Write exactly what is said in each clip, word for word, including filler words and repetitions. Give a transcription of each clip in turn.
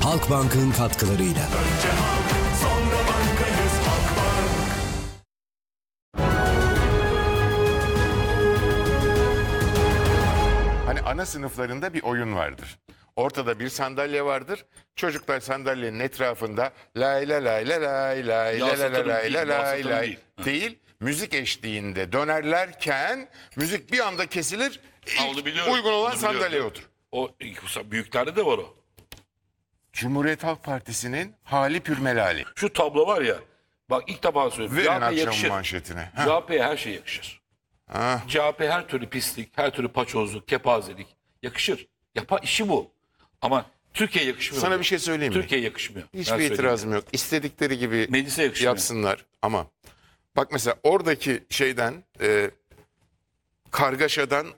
Halkbank'ın katkılarıyla. Önce halk, sonra bankayız Halkbank. Hani ana sınıflarında bir oyun vardır. Ortada bir sandalye vardır. Çocuklar sandalyenin etrafında lay lay lay lay lay lay lay lay lay lay lay lay değil. Müzik eşliğinde dönerlerken müzik bir anda kesilir. Ha, onu biliyorum. Uygun olan Onu biliyorum. sandalyeye otur. O büyüklerde de var o. Cumhuriyet Halk Partisi'nin hali pürmelali. Şu tablo var ya. Bak ilk defa söylüyorum. Verin C H P akşamın yakışır. manşetine. C H P'ye her şey yakışır. Ha. C H P her türlü pislik, her türlü paçozluk, kepazelik yakışır. Yapa işi bu. Ama Türkiye'ye yakışmıyor. Sana bir şey söyleyeyim mi? Türkiye'ye yakışmıyor. Ben Hiçbir söyleyeyim. itirazım yok. İstedikleri gibi Meclise yakışmıyor. yapsınlar ama bak mesela oradaki şeyden e, kargaşadan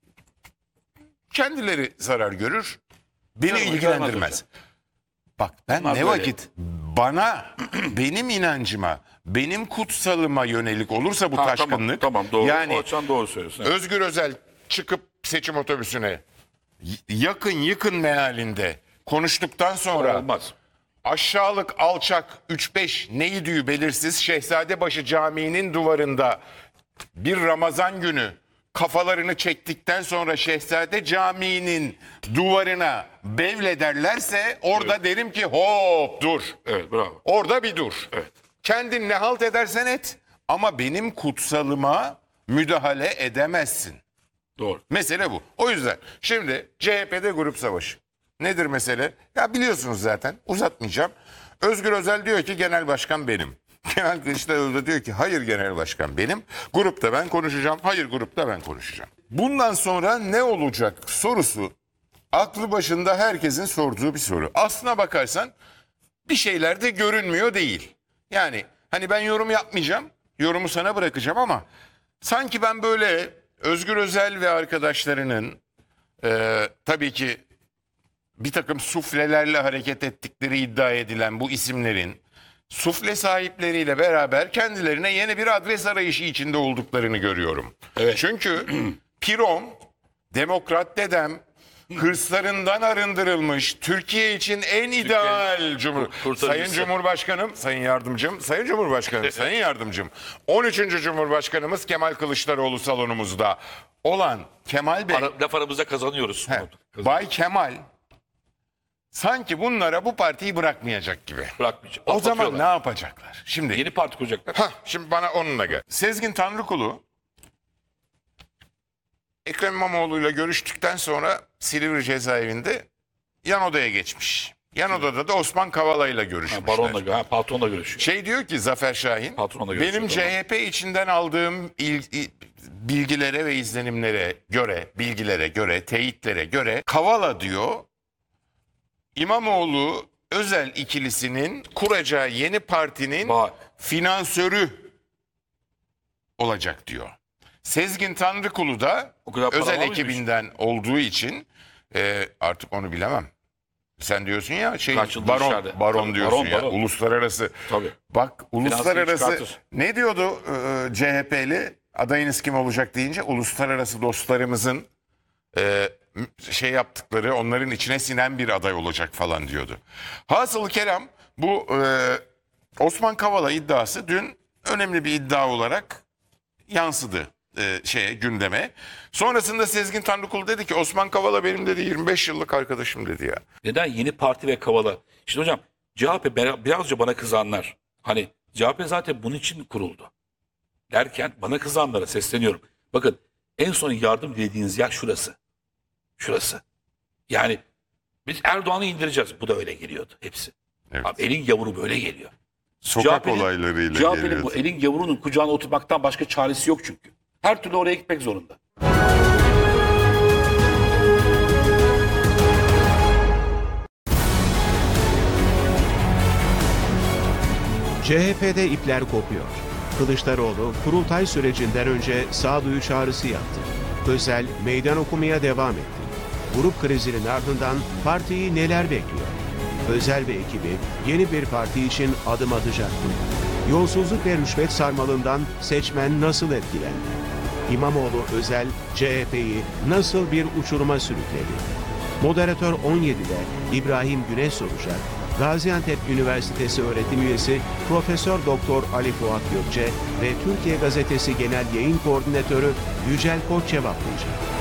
kendileri zarar görür. Beni Görmez, ilgilendirmez. görmez Bak ben Bunlar ne böyle. vakit bana, benim inancıma, benim kutsalıma yönelik olursa bu Ha, taşkınlık. Tamam, tamam doğru. Yani O açıdan doğru söylüyorsun. Evet. Özgür Özel çıkıp seçim otobüsüne y- yakın yıkın mealinde konuştuktan sonra Olmaz. aşağılık, alçak, üç beş neydi belirsiz Şehzadebaşı Camii'nin duvarında bir Ramazan günü kafalarını çektikten sonra Şehzade Camii'nin duvarına bevlederlerse orada Evet. derim ki hop dur. Evet bravo. Orada bir dur. Evet. Kendin ne halt edersen et ama benim kutsalıma müdahale edemezsin. Doğru. Mesele bu. O yüzden şimdi C H P'de grup savaşı. Nedir mesele? Ya biliyorsunuz zaten, uzatmayacağım. Özgür Özel diyor ki genel başkan benim. Kemal Kılıçdaroğlu da diyor ki hayır genel başkan benim. Grupta ben konuşacağım. Hayır grupta ben konuşacağım. Bundan sonra ne olacak sorusu aklı başında herkesin sorduğu bir soru. Aslına bakarsan bir şeyler de görünmüyor değil. Yani hani ben yorum yapmayacağım. Yorumu sana bırakacağım ama sanki ben böyle Özgür Özel ve arkadaşlarının e, tabii ki bir takım suflelerle hareket ettikleri iddia edilen bu isimlerin sufle sahipleriyle beraber kendilerine yeni bir adres arayışı içinde olduklarını görüyorum. Evet. Çünkü Pirom, Demokrat dedem, hırslarından arındırılmış, Türkiye için en ideal Cumhur... kurtarıcısı. Sayın Cumhurbaşkanım, Sayın Yardımcım, Sayın Cumhurbaşkanım, Sayın Yardımcım. on üçüncü Cumhurbaşkanımız Kemal Kılıçdaroğlu salonumuzda olan Kemal Bey... Ara, laf aramızda kazanıyoruz. He, Bay Kemal sanki bunlara bu partiyi bırakmayacak gibi. Bırakmayacak. O zaman ne Atlatıyorlar. yapacaklar? Şimdi Yeni parti kuracaklar. Hah, şimdi bana onunla gel. Sezgin Tanrıkulu Ekrem İmamoğlu'yla görüştükten sonra Silivri cezaevinde yan odaya geçmiş. Yan odada da Osman Kavala'yla Ha, görüşmüşler. baronla, ha, patronla görüşüyor. Şey diyor ki Zafer Şahin, Patronla görüşüyor, benim tamam. C H P içinden aldığım il- il- bilgilere ve izlenimlere göre, bilgilere göre, teyitlere göre Kavala diyor, İmamoğlu Özel ikilisinin kuracağı yeni partinin Bak. finansörü olacak diyor. Sezgin Tanrıkulu da O kadar para özel var mıymış? ekibinden olduğu için e, artık onu bilemem. Sen diyorsun ya şey Kaç yıldır baron içeride. baron Tabii, diyorsun baron, ya baron. uluslararası. Tabii. Bak uluslararası çıkartır. ne diyordu e, C H P'li adayınız kim olacak deyince uluslararası dostlarımızın e, şey yaptıkları onların içine sinen bir aday olacak falan diyordu. Hasılı kelam bu e, Osman Kavala iddiası dün önemli bir iddia olarak yansıdı e, şeye gündeme. Sonrasında Sezgin Tanrıkulu dedi ki Osman Kavala benim dedi yirmi beş yıllık arkadaşım dedi ya. Neden yeni parti ve Kavala? Şimdi hocam C H P bera- birazca bana kızanlar. Hani C H P zaten bunun için kuruldu. Derken bana kızanlara sesleniyorum. Bakın en son yardım dediğiniz yer şurası. Şurası. Yani biz Erdoğan'ı indireceğiz. Bu da öyle geliyordu hepsi. Evet. Abi elin yavru böyle geliyor. Sokak C H P'nin olaylarıyla C H P'nin geliyordu. bu elin yavrunun kucağına oturmaktan başka çaresi yok çünkü. Her türlü oraya gitmek zorunda. C H P'de ipler kopuyor. Kılıçdaroğlu kurultay sürecinden önce sağduyu çağrısı yaptı. Özel meydan okumaya devam etti. Grup krizinin ardından partiyi neler bekliyor? Özel ve ekibi yeni bir parti için adım atacak mı? Yolsuzluk ve rüşvet sarmalından seçmen nasıl etkilendi? İmamoğlu Özel C H P'yi nasıl bir uçuruma sürükledi? Moderatör on yedide İbrahim Güneş soracak. Gaziantep Üniversitesi öğretim üyesi Profesör Doktor Ali Fuat Gökçe ve Türkiye Gazetesi Genel Yayın Koordinatörü Yücel Koç cevaplayacak.